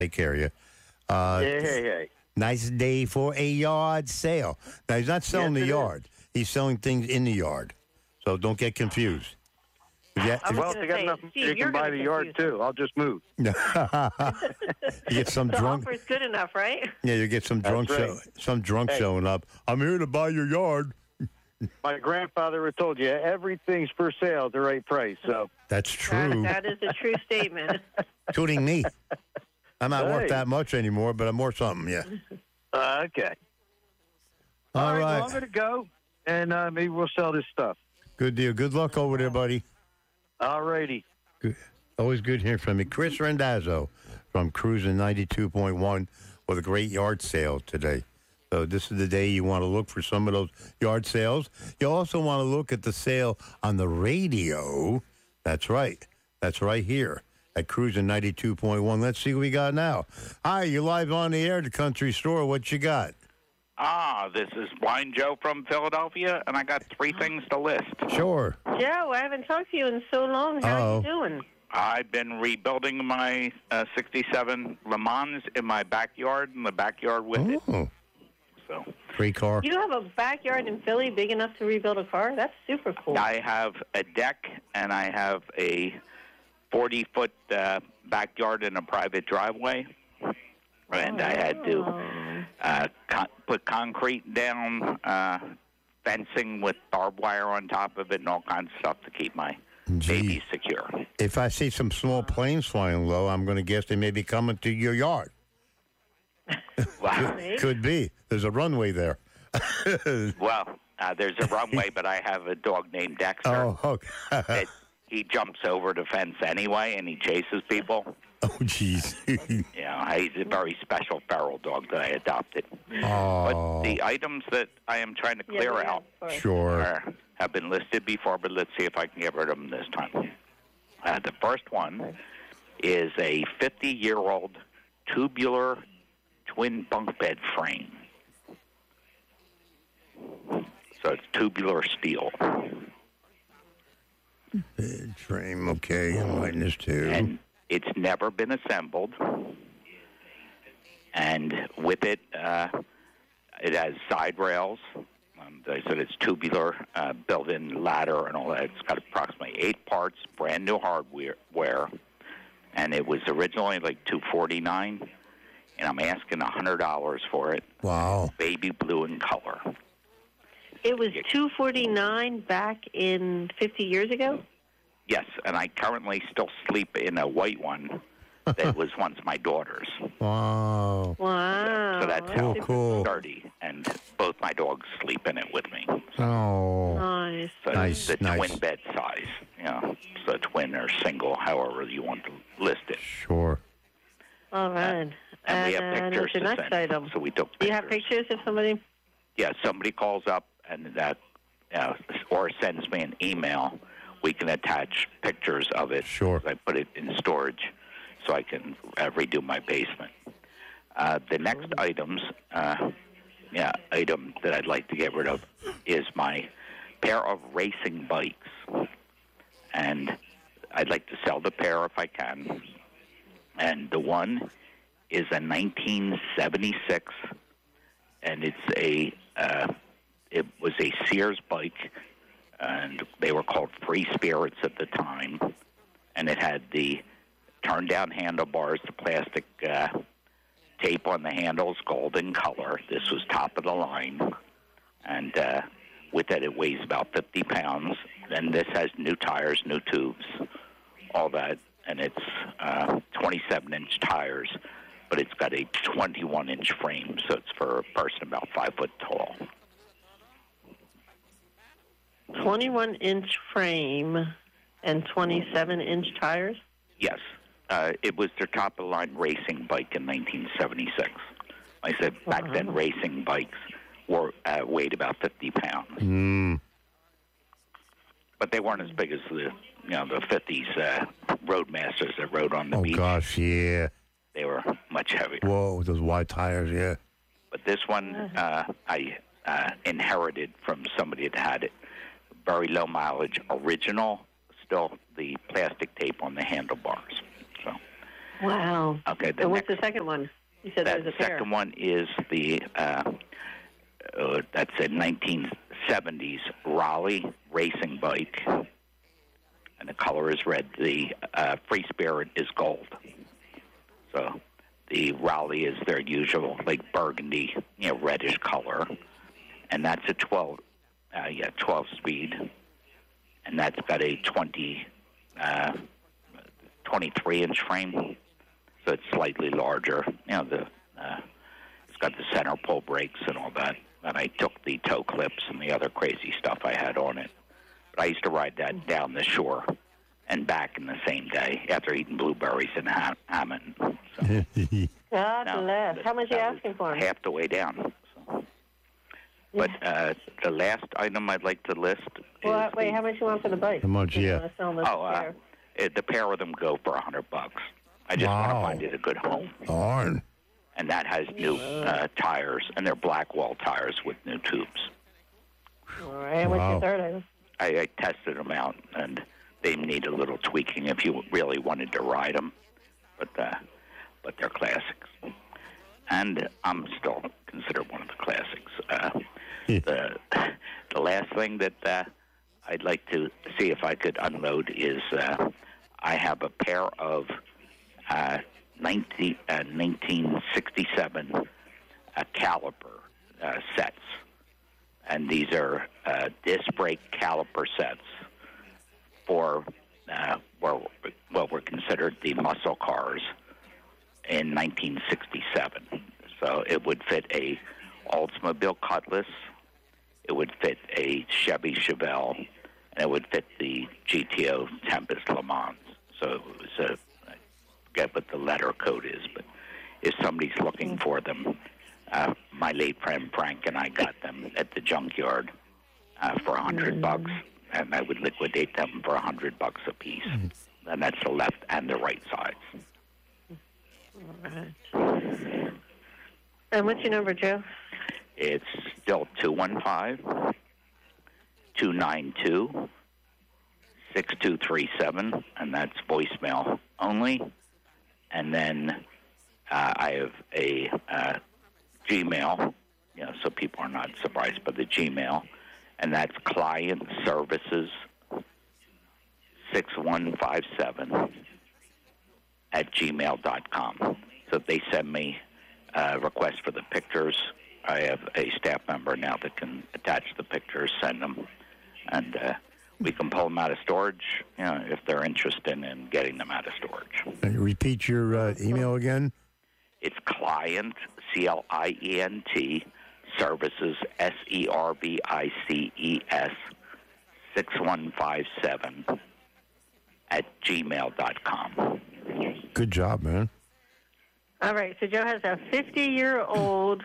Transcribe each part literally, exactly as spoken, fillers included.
Take care of you. Uh, Hey, hey, hey. Nice day for a yard sale. Now, he's not selling Yes, the it yard. He's selling things in the yard. So don't get confused. If you, I if- was Well, if gonna you got say, enough, Steve, you you're can buy gonna the yard confuse too. I'll just move. you get some The drunk. offer's good enough, right? Yeah, you get some drunk, That's show, right. some drunk Hey. showing up. I'm here to buy your yard. My grandfather had told you everything's for sale at the right price. So That's That, true, that is a true statement. including me. I'm not worth Hey. that much anymore, but I'm worth something. Yeah. uh, okay. All All right. right. Well, I'm going to go, and uh, maybe we'll sell this stuff. Good deal. Good luck over there, buddy. All righty. Good. Always good hearing from you. Chris Rendazzo from Cruising ninety-two point one with a great yard sale today. So this is the day you want to look for some of those yard sales. You also want to look at the sale on the radio. That's right. That's right here at Cruising ninety-two point one. Let's see what we got now. Hi, you live on the air at the Country Store. What you got? Ah, this is Blind Joe from Philadelphia, and I got three things to list. Sure. Joe, I haven't talked to you in so long. How Uh-oh. are you doing? I've been rebuilding my uh, sixty-seven Le Mans in my backyard and the backyard with it. Oh, So free car. You have a backyard in Philly big enough to rebuild a car? That's super cool. I have a deck, and I have a forty-foot uh, backyard and a private driveway. And I had to uh, con- put concrete down, uh, fencing with barbed wire on top of it, and all kinds of stuff to keep my Gee. baby secure. If I see some small planes flying low, I'm going to guess they may be coming to your yard. Wow. Maybe. Could be. There's a runway there. Well, uh, there's a runway, but I have a dog named Dexter. Oh, okay. That he jumps over the fence anyway, and he chases people. Oh, jeez. You know, he's a very special feral dog that I adopted. Oh, But the items that I am trying to Yeah, clear we out have- sure. are, have been listed before, but let's see if I can get rid of them this time. Uh, the first one is a fifty-year-old tubular twin bunk bed frame. So it's tubular steel. Bed frame, okay. I'm writing this too. And it's never been assembled. And with it, uh, it has side rails. Um, they said it's tubular, uh, built-in ladder and all that. It's got approximately eight parts, brand new hardware, where, and it was originally like two forty-nine, and I'm asking a hundred dollars for it. Wow. Baby blue in color. It was two forty-nine back in fifty years ago? Yes, and I currently still sleep in a white one that was once my daughter's. Wow. Wow. So that's That's how super cool. sturdy, and both my dogs sleep in it with me. Oh. Nice. So Nice, it's the nice. twin bed size, you know, so twin or single, however you want to list it. Sure. All right. And we have And pictures what's your to next send. item? So we took Do pictures. you have pictures if somebody... Yeah, somebody calls up and that, uh, or sends me an email. We can attach pictures of it. Sure. I put it in storage so I can uh, redo my basement. Uh, the next items, uh, yeah, item that I'd like to get rid of is my pair of racing bikes, and I'd like to sell the pair if I can. And the one is a nineteen seventy-six, and it's a uh, it was a Sears bike, and they were called Free Spirits at the time, and it had the turn-down handlebars, the plastic uh, tape on the handles, golden color. This was top of the line, and uh, with that, it weighs about fifty pounds. And this has new tires, new tubes, all that, and it's uh, twenty-seven inch tires, but it's got a twenty-one inch frame, so it's for a person about five foot tall. twenty-one inch frame and twenty-seven inch tires? Yes, uh, it was their top-of-the-line racing bike in nineteen seventy-six. Like I said, back then, Wow. racing bikes were uh, weighed about fifty pounds, Mm. but they weren't as big as the you know the fifties uh, Roadmasters that rode on the Oh, beach. gosh, yeah. They were much heavier. Whoa, those wide tires, yeah. But this one uh, I uh, inherited from somebody that had it. Very low mileage, original, still the plastic tape on the handlebars. So Wow. Okay. The And what's next, the second one? You said that there's a pair. second one is the uh, uh, that's a nineteen seventies Raleigh racing bike, and the color is red. The uh, Free Spirit is gold. So the Raleigh is their usual like burgundy, you know, reddish color, and that's a twelve, uh, yeah, twelve speed, and that's got a twenty, uh, twenty-three inch frame, so it's slightly larger. You know, the uh, it's got the center pull brakes and all that. And I took the toe clips and the other crazy stuff I had on it. But I used to ride that down the shore and back in the same day after eating blueberries in Ham- Hammond. So, God now, bless. How much are you that was asking for? half the way down. So. But uh, the last item I'd like to list Well, is wait, the, how much you want for the bike? How much, You yeah. wanna sell them a oh, uh, pair? it, the pair of them go for a hundred bucks. I just want to Wow. find it a good home. Darn. And that has new uh, tires, and they're black wall tires with new tubes. All right, what's Wow. your third item? I, I tested them out, and they need a little tweaking if you really wanted to ride them, but uh, but they're classics. And I'm still considered one of the classics. Uh, the the last thing that uh, I'd like to see if I could unload is uh, I have a pair of uh, nineteen, uh, nineteen sixty-seven uh, caliper uh, sets. And these are uh, disc brake caliper sets for uh, what, what were considered the muscle cars in nineteen sixty-seven. So it would fit a Oldsmobile Cutlass, it would fit a Chevy Chevelle, and it would fit the G T O Tempest Le Mans. So it was a, I forget what the letter code is, but if somebody's looking for them, Uh, my late friend Frank and I got them at the junkyard uh, for a hundred bucks, and I would liquidate them for a hundred bucks a piece. And that's the left and the right sides. All right. And what's your number, Joe? It's still two one five, two nine two, six two three seven, and that's voicemail only. And then uh, I have a uh, Gmail, you know, so people are not surprised by the Gmail, and that's client services six one five seven at gmail dot com. So if they send me a request for the pictures, I have a staff member now that can attach the pictures, send them, and uh, we can pull them out of storage, you know, if they're interested in getting them out of storage. And repeat your uh, email again. It's client, C L I E N T, services, S E R V I C E S, six one five seven at gmail dot com. Good job, man. All right, so Joe has a fifty-year-old...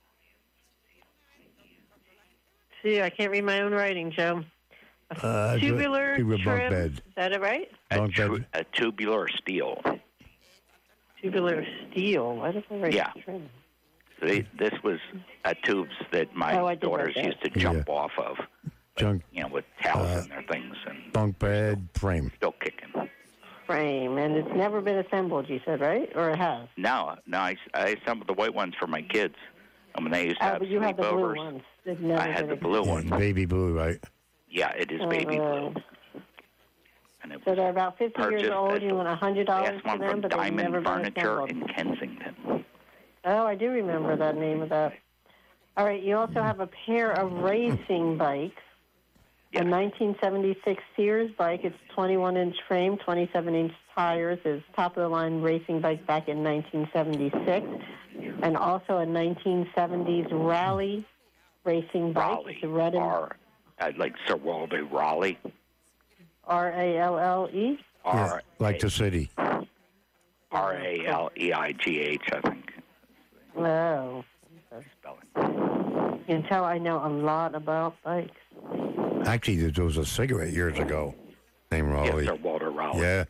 See, I can't read my own writing, Joe. A Uh, tubular tubular bunk trim. bed. Is that it right? A, Bunk tru- bed. a tubular steel. Tubular steel. Why does I write Yeah. trim? They, this was uh, tubes that my Oh, I did daughters like that. used to jump Yeah. off of, Junk you know, with towels Uh, in their things, and bunk bed frame. still kicking. Frame, and it's never been assembled, you said, right? Or it has? No, no, I, I assembled the white ones for my kids. And when they used to Oh, have but you had the blue sleepovers, ones. They've never I had been the blue Yeah, one. baby blue, right? Yeah, it is baby Uh, blue. And it So was they're about fifty years purchased old. at You the want a hundred dollars last for one them, from but they've never Diamond been Furniture assembled. in Kensington. Oh, I do remember that name of that. All right, you also have a pair of racing bikes. Yes. A nineteen seventy-six Sears bike. It's twenty-one inch frame, twenty-seven inch tires. Is top of the line racing bike back in nineteen seventy-six, and also a nineteen seventies Raleigh racing bike. Raleigh, It's a red and R, uh, like Sir Walter Raleigh. R A L L E. Yeah, R like the city. R A L E I G H, I think. Oh, Spelling. you can tell I know a lot about bikes. Actually, there was a cigarette years ago named Yes, Raleigh. Sir Walter Raleigh. Yeah.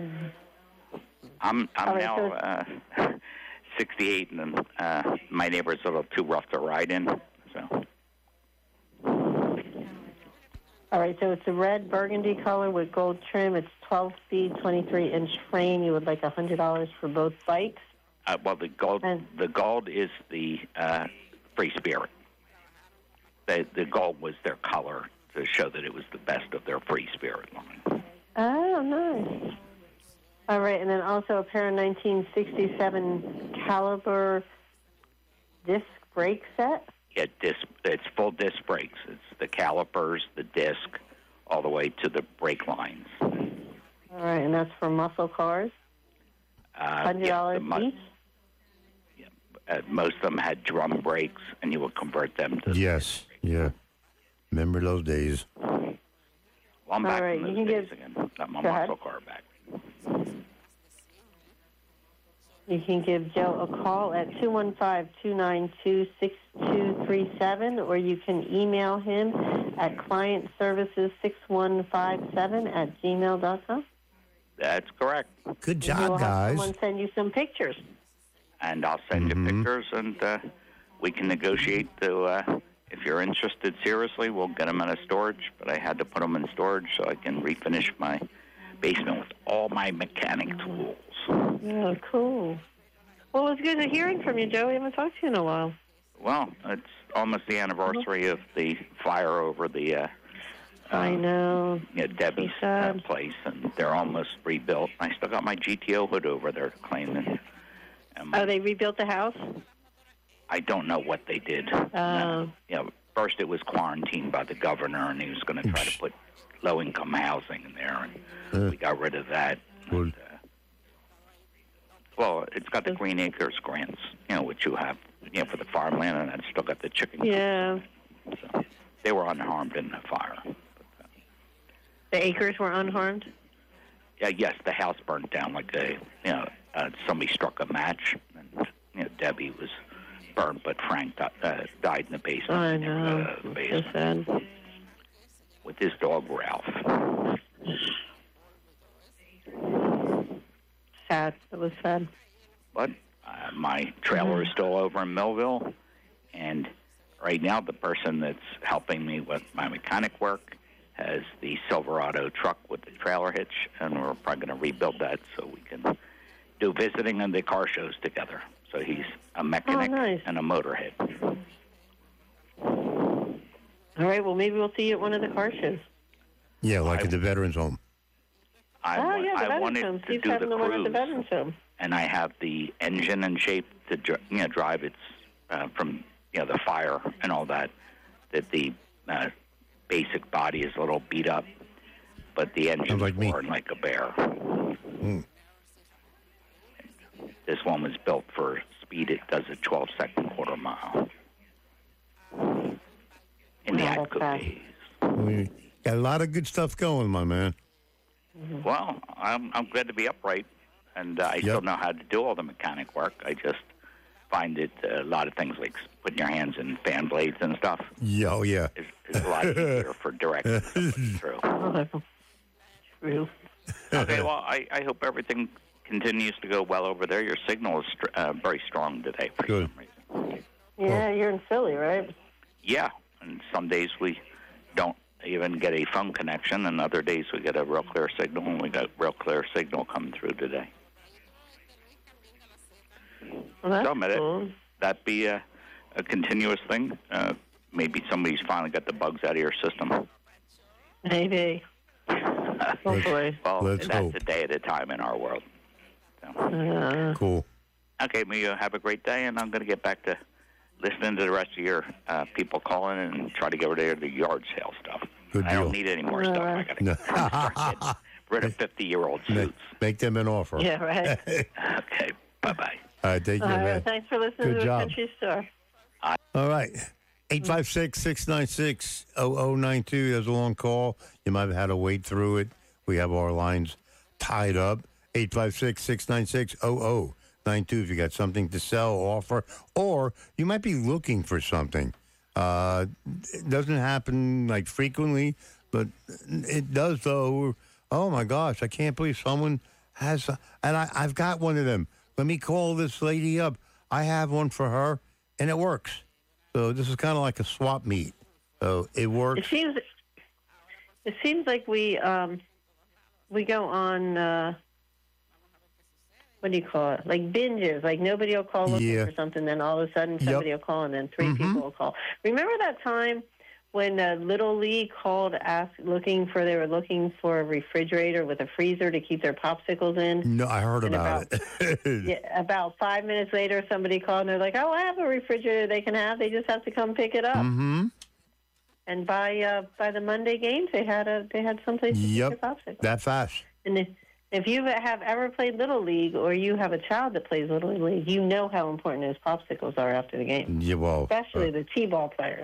I'm I'm All right, now so- uh, sixty-eight, and uh, my neighbor's a little too rough to ride in. So All right, so it's a red burgundy color with gold trim. It's twelve speed, twenty-three inch frame. You would like one hundred dollars for both bikes. Uh, well, the gold, And- the gold is the uh, Free Spirit. The, the gold was their color to show that it was the best of their Free Spirit line. Oh, nice. All right, and then also a pair of nineteen sixty-seven caliber disc brake set. Yeah, disc, it's full disc brakes. It's the calipers, the disc, all the way to the brake lines. All right, and that's for muscle cars. Uh, one hundred dollars yeah, the mu- each. Uh, most of them had drum brakes, and you would convert them to. Yes, yeah. Remember those days. Well, I'm All back right, from you those can days give- again. Got my Go ahead. muscle car back. You can give Joe a call at two one five, two nine two, six two three seven, or you can email him at client services six one five seven at gmail dot com. That's correct. Good We'll job, have guys. someone send you some pictures. And I'll send Mm-hmm. you pictures, and uh, we can negotiate to. Uh, if you're interested, seriously, we'll get them out of storage. But I had to put them in storage so I can refinish my basement with all my mechanic tools. Oh, cool. Well, it's good hearing from you, Joe. We haven't talked to you in a while. Well, it's almost the anniversary of the fire over the uh, I know. you know, Debbie's So uh, sad. place, and they're almost rebuilt. I still got my G T O hood over there claiming. And my, Oh, they rebuilt the house? I don't know what they did. Oh. You know, first it was quarantined by the governor, and he was going to try to put low-income housing in there, and Uh. we got rid of that. Good. And, uh, well, it's got the Green Acres grants, you know, which you have, you know, for the farmland, and it's still got the chicken. Yeah. coop. So they were unharmed in the fire. The acres were unharmed? Yeah, yes, the house burned down like a, you know, uh, somebody struck a match, and you know, Debbie was burned, but Frank di- uh, died in the basement. I He never know. got out of the So basement sad. with his dog Ralph. Sad. It was sad. But uh, my trailer is still over in Millville, and right now the person that's helping me with my mechanic work has the Silverado truck with the trailer hitch, and we're probably going to rebuild that so we can do visiting and the car shows together. So he's a mechanic Oh, nice. and a motorhead. All right, well, maybe we'll see you at one of the car shows. Yeah, like I- at the Veterans Home. I, oh, wa- yeah, the I Veterans wanted Home. to Steve's do having the the one at the cruise, Veterans Home. and I have the engine in shape to dr- you know, drive it uh, from you know the fire and all that. That the uh, basic body is a little beat up, but the engine Sounds like is me. born like a bear. Mm. This one was built for speed. It does a twelve second quarter mile in the Wow, that's Atco fast. days. We got a lot of good stuff going, my man. Well, I'm I'm glad to be upright, and uh, I still know how to do all the mechanic work. I just find it uh, a lot of things like putting your hands in fan blades and stuff Yeah, oh, yeah. is, is a lot easier for directing somebody through. Oh, true. Okay, well, I, I hope everything continues to go well over there. Your signal is str- uh, very strong today for Good. some reason. Yeah, you're in Philly, right? Yeah, and some days we don't even get a phone connection, and other days we get a real clear signal, and we got real clear signal coming through today. Well, that's So, Mehmet, cool. that be a, a continuous thing? Uh, maybe somebody's finally got the bugs out of your system. Maybe. Hopefully. Well, Let's that's hope. a day at a time in our world. So, Uh, Cool. okay, me, you have a great day, and I'm going to get back to listening to the rest of your uh, people calling and try to get rid of the yard sale stuff. Good I don't deal. need any more All stuff. I right. got to start getting rid of fifty-year-old Make, suits. make them an offer. yeah, right. Okay, bye-bye. All right, take All care, right, man. thanks for listening Good to the job. Country Store. All right. eight five six, six nine six, zero zero nine two. There's a long call. You might have had to wait through it. We have our lines tied up. eight five six, six nine six, zero zero nine two if you got something to sell, offer, or you might be looking for something. Uh, it doesn't happen like frequently, but it does though. Oh my gosh, I can't believe someone has, a, and I, I've got one of them. Let me call this lady up. I have one for her, and it works. So this is kind of like a swap meet. So it It works. seems It seems like we um, we go on. Uh, what do you call it? Like binges. Like nobody will call looking Yeah. for something, then all of a sudden somebody Yep. will call, and then 3 Mhm. people will call. Remember that time when uh, Little League called, ask, looking for they were looking for a refrigerator with a freezer to keep their popsicles in. No, I heard And about, it. Yeah, about five minutes later, somebody called and they're like, "Oh, I have a refrigerator they can have. They just have to come pick it up." Mm-hmm. And by uh, by the Monday games, they had a they had someplace to Yep. keep their popsicles. That fast. And if, if you have ever played Little League, or you have a child that plays Little League, you know how important those popsicles are after the game, Yeah, well, especially uh, the T-ball players.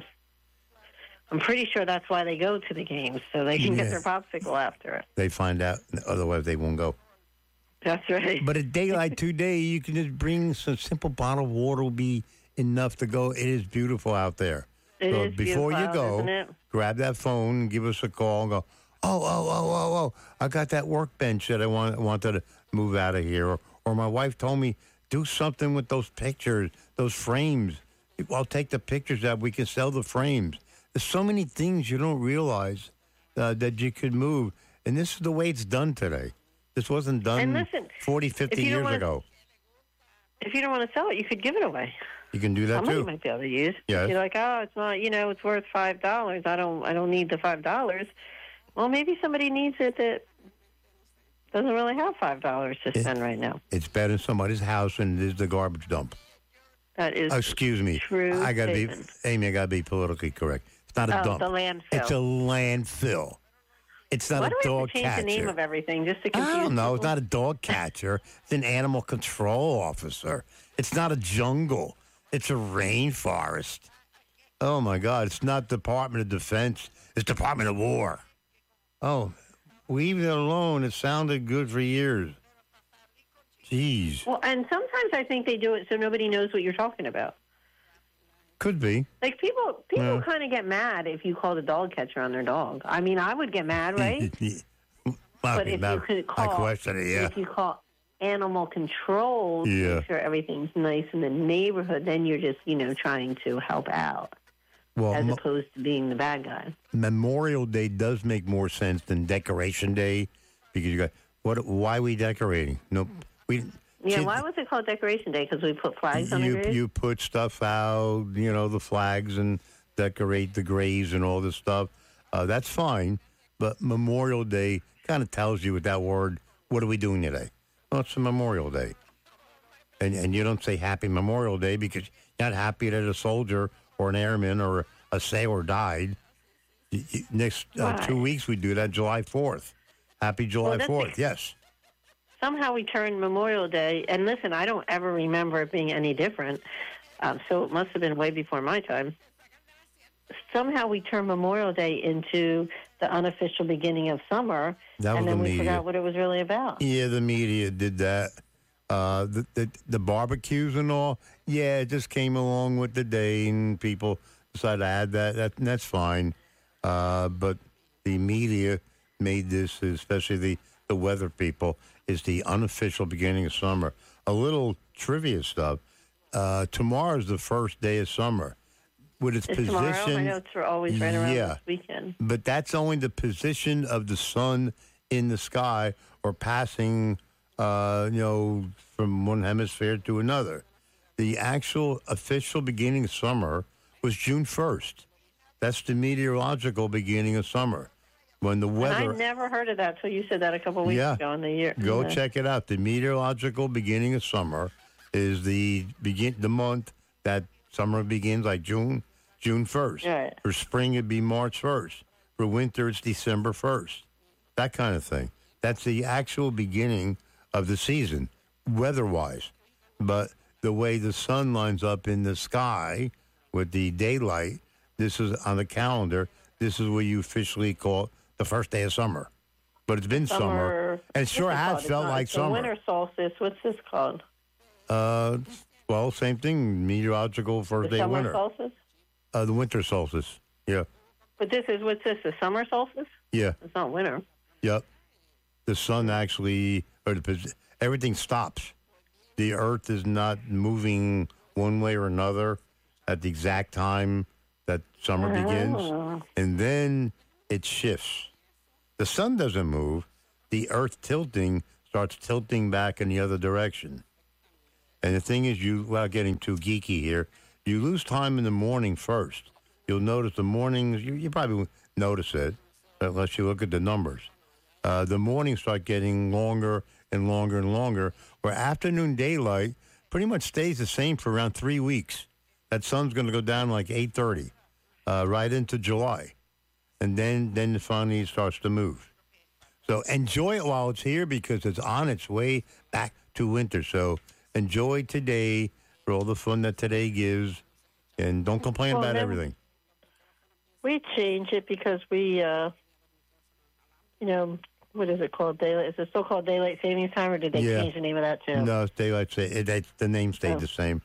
I'm pretty sure that's why they go to the games, so they can get Yeah. their popsicle after it. they find out. Otherwise, they won't go. That's right. But a day like today, you can just bring some simple bottle of water will be enough to go. It is beautiful out there. It so is before you beautiful out, go, isn't it? grab that phone, give us a call, and go, oh, oh, oh, oh, oh, I got that workbench that I want, wanted to move out of here. Or, or my wife told me, do something with those pictures, those frames. I'll take the pictures out. We can sell the frames. There's so many things you don't realize uh, that you could move. And this is the way it's done today. This wasn't done And listen, forty, fifty if you don't years wanna- ago. If you don't want to sell it, you could give it away. You can do that Somebody too. might be able to use. Yes. You're like, oh, it's not, you know, it's worth five dollars. I don't, I don't need the five dollars. Well, maybe somebody needs it that doesn't really have five dollars to spend right now. It's better in somebody's house than it is the garbage dump. That is Oh, excuse me. true I gotta be, statement. Amy, I got to be politically correct. It's not a Oh, dump. the landfill. It's a landfill. It's not Why a do we have dog to change catcher. the name of everything just to confuse I don't know. It's people? not a dog catcher. It's an animal control officer. It's not a jungle. It's a rainforest. Oh, my God. It's not Department of Defense. It's Department of War. Oh, leave it alone. It sounded good for years. Jeez. Well, and sometimes I think they do it so nobody knows what you're talking about. Could be. Like people, people Yeah. kind of get mad if you call the dog catcher on their dog. I mean, I would get mad, right? Well, But if you could I call, question it, yeah. if you call animal control to Yeah. make sure everything's nice in the neighborhood, then you're just, you know, trying to help out Well, as mo- opposed to being the bad guy. Memorial Day does make more sense than Decoration Day because you got what? Why are we decorating? No, we. Yeah, see, why was it called Decoration Day? Because we put flags on the you graves? you put stuff out, you know, the flags and decorate the graves and all this stuff. Uh, that's fine, but Memorial Day kind of tells you with that word, what are we doing today? Well, it's a Memorial Day, and and you don't say Happy Memorial Day because you're not happy that a soldier or an airman or a sailor died. Y- y- Next uh, Right. two weeks we do that July fourth. Happy July that's fourth. ex- Yes. Somehow we turned Memorial Day, and listen, I don't ever remember it being any different, um, so it must have been way before my time. Somehow we turned Memorial Day into the unofficial beginning of summer, That was and then the we media. forgot what it was really about. Yeah, the media did that. Uh, the, the the barbecues and all. Yeah, it just came along with the day, and people decided to add that. That and that's fine. Uh, but the media made this, especially the the weather people, is the unofficial beginning of summer. A little trivia stuff. Uh, tomorrow's the first day of summer. With its It's position, tomorrow. I know it's always right around yeah. this weekend. but that's only the position of the sun in the sky or passing, uh, you know, from one hemisphere to another. The actual official beginning of summer was June first. That's the meteorological beginning of summer. When the And weather... I never heard of that till you said that a couple weeks Yeah. ago in the year. Go in the- check it out. The meteorological beginning of summer is the begin the month that summer begins, like June, June first. Right. For spring, it'd be March first. For winter, it's December first. That kind of thing. That's the actual beginning of the season, weather-wise. But the way the sun lines up in the sky with the daylight, this is on the calendar. This is what you officially call the first day of summer. But it's been summer, Summer. and it sure what's it has called? It's felt not- like it's the summer. winter solstice. What's this called? Uh, well, same thing. Meteorological first The day summer winter. solstice? Uh, the winter solstice. Yeah, But this is, what's this, the summer solstice? yeah, It's not winter. yep. The sun actually, or the posi- everything stops. The Earth is not moving one way or another at the exact time that summer begins, Oh. and then it shifts. The sun doesn't move. The Earth tilting starts tilting back in the other direction. And the thing is, you, without getting too geeky here, you lose time in the morning first. You'll notice the mornings, you, you probably won't notice it, unless you look at the numbers. Uh, the mornings start getting longer and longer and longer, where afternoon daylight pretty much stays the same for around three weeks. That sun's going to go down like eight thirty, uh, right into July. And then, then it finally starts to move. So enjoy it while it's here because it's on its way back to winter. So enjoy today for all the fun that today gives, and don't complain Well, about then- everything. We change it because we, uh, you know, what is it called? Daylight? Is it still called daylight savings time, or did they Yeah. change the name of that too? No, it's daylight sa- it, it, the name stayed Oh. the same.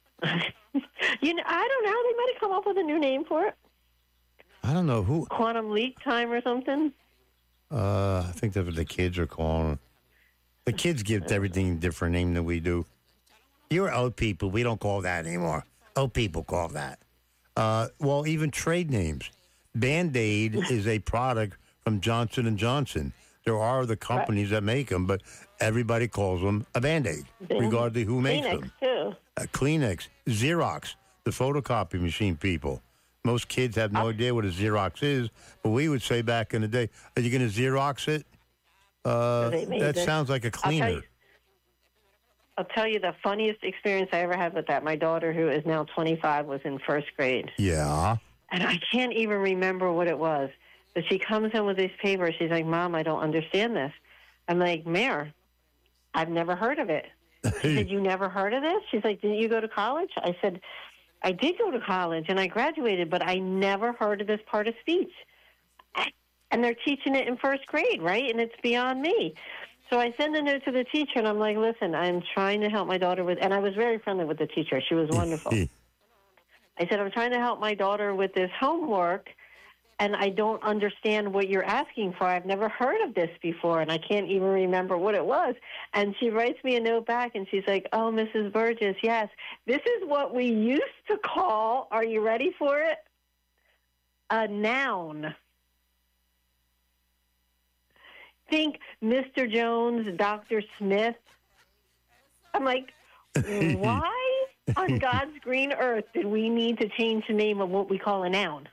You know, I don't know. They might have come up with a new name for it. I don't know who. Quantum leak time or something. Uh, I think that's what the kids are calling it. The kids give everything a different name than we do. You're old people. We don't call that anymore. Old people call that. Uh, well, even trade names. Band-Aid is a product from Johnson and Johnson. There are other companies that make them, but everybody calls them a Band-Aid, regardless of who makes Kleenex them. too. Uh, Kleenex, Xerox, the photocopy machine people. Most kids have no idea what a Xerox is, but we would say back in the day, are you going to Xerox it? Uh, They made that it. sounds like a I'll tell cleaner. you- I'll tell you the funniest experience I ever had with that. My daughter, who is now twenty-five, was in first grade. Yeah. And I can't even remember what it was. But she comes in with these papers. She's like, Mom, I don't understand this. I'm like, Mare, I've never heard of it. She said, you never heard of this? She's like, didn't you go to college? I said, I did go to college and I graduated, but I never heard of this part of speech. And they're teaching it in first grade, right? And it's beyond me. So I send a note to the teacher, and I'm like, listen, I'm trying to help my daughter with, and I was very friendly with the teacher. She was wonderful. I said, I'm trying to help my daughter with this homework, and I don't understand what you're asking for. I've never heard of this before, and I can't even remember what it was. And she writes me a note back, and she's like, oh, Missus Burgess, yes, this is what we used to call, are you ready for it? A noun. Think Mister Jones, Doctor Smith. I'm like, why on God's green earth did we need to change the name of what we call a noun?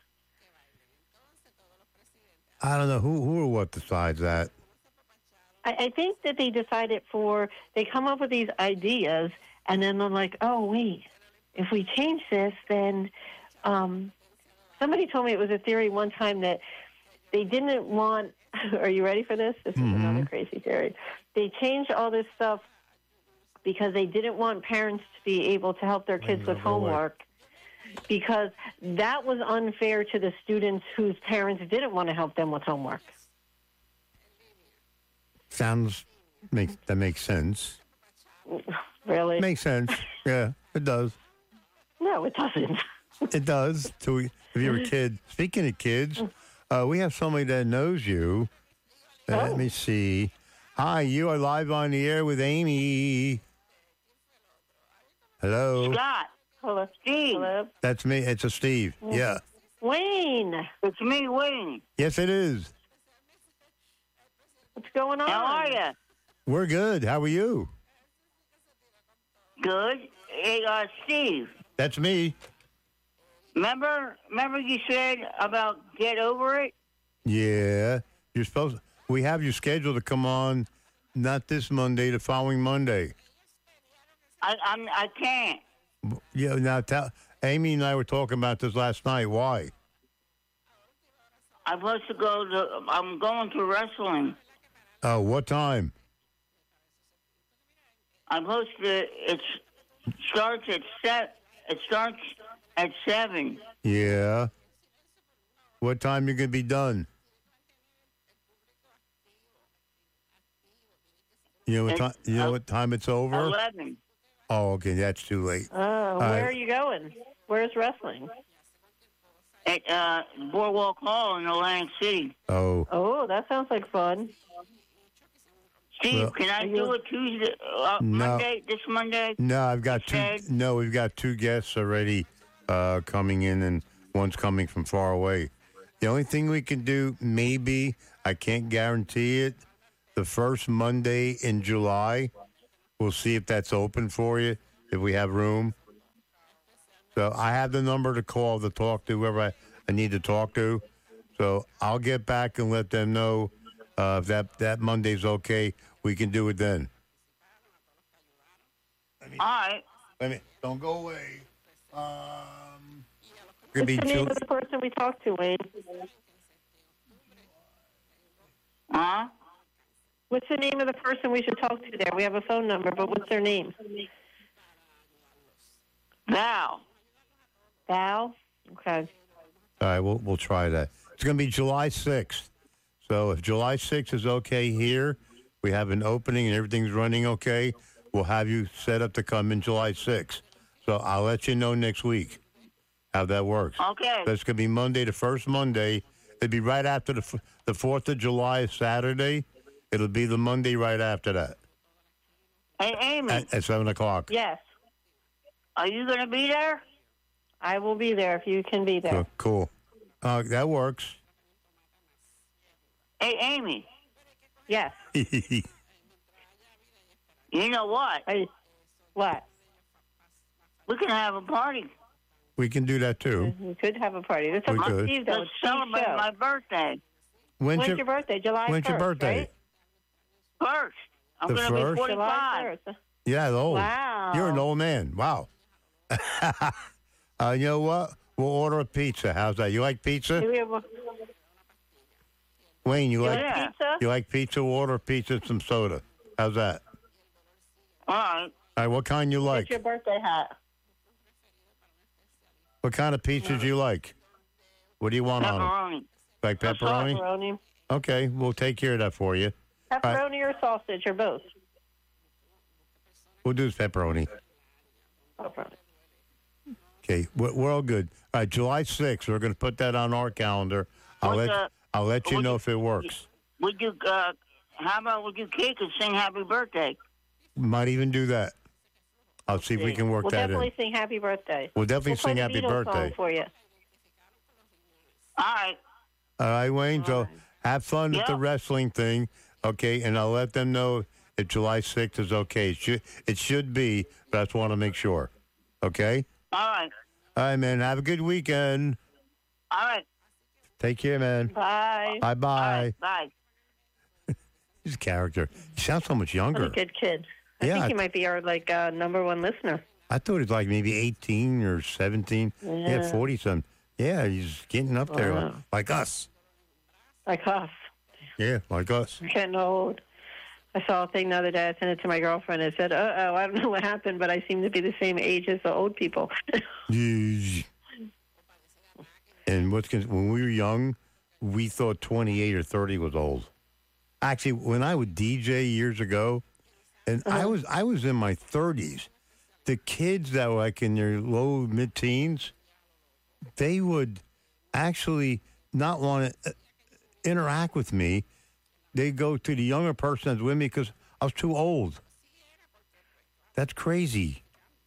I don't know who who or what decides that. I, I think that they decided for, they come up with these ideas, and then they're like, oh, wait, if we change this, then um, somebody told me it was a theory one time that they didn't want, are you ready for this? This is Mm-hmm. another crazy theory. They changed all this stuff because they didn't want parents to be able to help their kids with homework, because that was unfair to the students whose parents didn't want to help them with homework. Sounds makes that makes sense. Really? Makes sense. Yeah, it does. No, it doesn't. It does. To if you're a kid. Speaking of kids, uh, we have somebody that knows you. Uh, Let Oh. me see. Hi, you are live on the air with Amy. Hello. Scott, Hello. Steve, Hello. That's me. It's a Steve. Yeah. Wayne, it's me, Wayne. Yes, it is. what's going on? How are you? We're good. How are you? Good. Hey, uh, Steve, That's me. remember, remember you said about get over it? Yeah. You're supposed. We have you scheduled to come on, not this Monday, the following Monday. I, I'm, I can't. Yeah. Now, tell Amy and I were talking about this last night. Why? I'm supposed to go to. I'm going to wrestling. Oh, what time? I'm supposed to. It starts at set. It starts at seven. Yeah. What time you gonna be done? You know what time? It's, You know uh, what time it's over? Eleven. Oh, okay, that's too late. Oh, right. where are you going? Where's wrestling? At uh, Boardwalk Hall in Atlantic City. Oh, Oh, that sounds like fun. Steve, Well- can I Are you- do it Tuesday, uh, No. Monday, this Monday? no, I've got two. Okay. No, we've got two guests already uh, coming in, and one's coming from far away. The only thing we can do, maybe, I can't guarantee it, the first Monday in July. We'll see if that's open for you, if we have room. So I have the number to call to talk to whoever I, I need to talk to. So I'll get back and let them know uh, if that, that Monday's okay. We can do it then. All right. Wait a minute. Don't go away. Um, What's be the name Jul- of the person we talked to, Wayne? Huh? What's the name of the person we should talk to there? We have a phone number, but what's their name? Val. Val? Okay. All right, we'll we'll try that. It's going to be July sixth. So if July sixth is okay here, we have an opening and everything's running okay, we'll have you set up to come in July sixth. So I'll let you know next week how that works. Okay. That's going to be Monday, the first Monday. It'll be right after the f- the fourth of July, Saturday. It'll be the Monday right after that Hey, Amy, at, at seven o'clock. Yes, are you going to be there? I will be there if you can be there. So, cool. Uh, that works. Hey, Amy, Yes. you know what? I, what? We can have a party. We can do that too. We could have a party. This is We on could. Steve, though. Let's It's Steve's celebrate show. my birthday. When's, When's your, your birthday? July when's your first, birthday? right? First. I'm The going to be first? July forty-five. first. Yeah, old. Wow. You're an old man. Wow. uh, you know what? We'll order a pizza. How's that? You like pizza? Do we have a, Wayne, you you like like Yeah. pizza? you like pizza? We'll order a pizza and some soda. How's that? All right. All right, what kind you like? What's your birthday hat? What kind of pizzas you like? What do you want on them? Pepperoni. Like pepperoni? Pepperoni. Okay, we'll take care of that for you. Pepperoni or sausage or both? We'll do pepperoni. Pepperoni. Okay, we're, we're all good. All right, July sixth, we're going to put that on our calendar. I'll What's let the- I'll let you what's know the- if it works. Would you, uh, how about we do cake and sing happy birthday? Might even do that. I'll see if we can work We'll that definitely in. sing happy birthday. We'll definitely We'll play sing the happy Beatles birthday. song for you. All right. All right, Wayne. So have fun at the Yeah. wrestling thing, okay? And I'll let them know if July sixth is okay. It should, it should be, but I just want to make sure. Okay? All right. All right, man. Have a good weekend. All right. Take care, man. Bye. Bye All bye. right. Bye. His character. He sounds so much What a younger. good kid. I Yeah, think I- he might be our like uh, number one listener. I thought he was like maybe eighteen or seventeen. Yeah, Yeah. forty something. Yeah, he's getting up there like, Wow. like us. Like us. Yeah, like us. We're getting old. I saw a thing the other day. I sent it to my girlfriend. It said, uh oh, I don't know what happened, but I seem to be the same age as the old people. Yeesh. And what's con- when we were young, we thought twenty-eight or thirty was old. Actually, when I would D J years ago, and I was I was in my thirties, the kids that were like in their low mid teens, they would actually not want to interact with me. They go to the younger person that's with me because I was too old. That's crazy.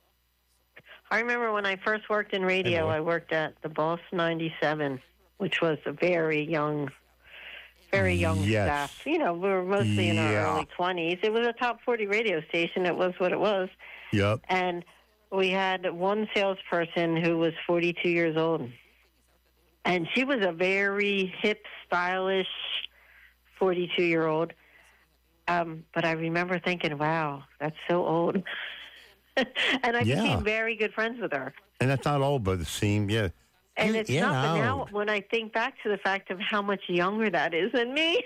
I remember when I first worked in radio, Hello. I worked at the Boss ninety-seven, which was a very young, very young Yes. staff. You know, we were mostly in our Yeah. early twenties. It was a top forty radio station. It was what it was. Yep. And we had one salesperson who was forty-two years old. And she was a very hip, stylish forty-two-year-old. Um, but I remember thinking, wow, that's so old. And I Yeah. became very good friends with her. And that's not old, but it seemed, yeah. And Yeah, it's yeah, not, but now old. when I think back to the fact of how much younger that is than me,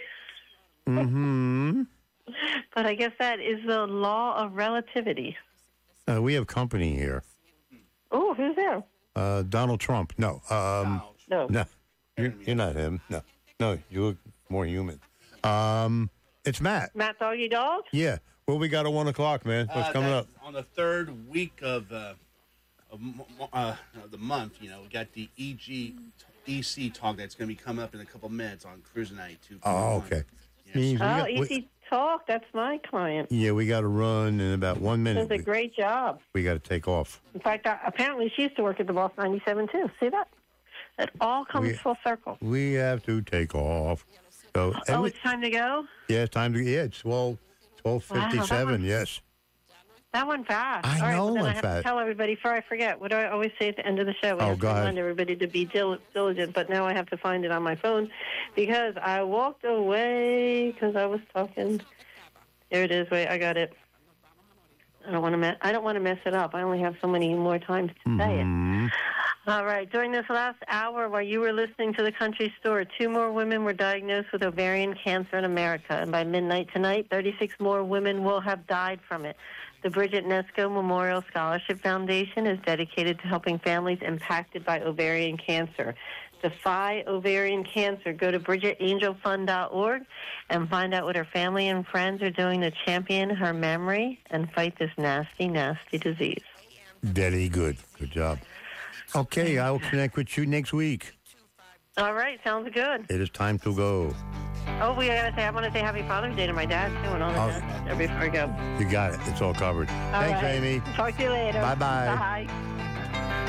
Mm-hmm. but I guess that is the law of relativity. Uh, we have company here. Oh, who's there? Uh, Donald Trump. No. Um, No. no. You're, you're not him. No. No, you look more human. Um, it's Matt. Matt Doggy Dog? Yeah. Well, we got at one o'clock, man. What's Uh, coming up? that's On the third week of, uh, of m- m- uh, of the month, you know, we got the E G E C talk that's going to be coming up in a couple minutes on Cruising ninety-two. Oh, okay. Yes. Means we Oh, got- we- Easy Talk. That's my client. yeah, we got to run in about one minute. Does a We, great job. we got to take off. In fact, uh, apparently she used to work at the Boss ninety-seven, too. See that? It all comes We- full circle. We have to take off. So, and Oh, we- it's time to go? yeah, it's time to, yeah, it's twelve, twelve fifty-seven, Wow, yes. That went fast. I All right, know well, it then went I have fast. to tell everybody before I forget. What do I always say at the end of the show? We Oh, have go to ahead. remind everybody to be dil- diligent, but now I have to find it on my phone because I walked away because I was talking. There it is. Wait, I got it. I don't want to mess. I don't want to mess it up. I only have so many more times to say it. Mm-hmm. All right. During this last hour, while you were listening to the Country Store, two more women were diagnosed with ovarian cancer in America, and by midnight tonight, thirty-six more women will have died from it. The Bridget Nesco Memorial Scholarship Foundation is dedicated to helping families impacted by ovarian cancer. Defy ovarian cancer. Go to bridget angel fund dot org and find out what her family and friends are doing to champion her memory and fight this nasty, nasty disease. Very good. Good job. Okay, I will connect with you next week. All right, sounds good. It is time to go. Oh, we gotta say, I want to say Happy Father's Day to my dad too, and all Oh. that. Before I go. You got it. It's all covered. All Thanks, right. Amy. Talk to you later. Bye-bye. Bye.